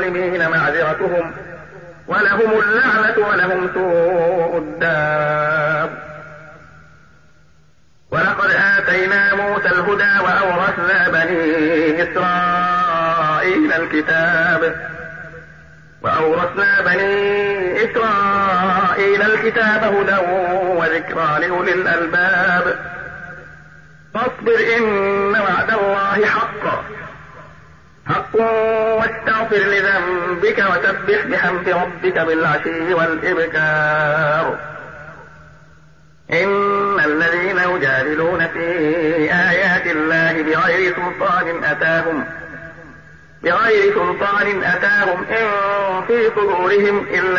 للظالمين معذرتهم ولهم اللعنة ولهم سوء الدار. ولقد آتينا موسى الهدى وأورثنا بني إسرائيل الكتاب هدى وذكرى لأولي الألباب. فاصبر إن وعد الله حق واستغفر لذنبك وسبح بحمد ربك بالعشي والإبكار. إن الذين يجادلون في آيات الله بغير سلطان أتاهم إن في صدورهم إلا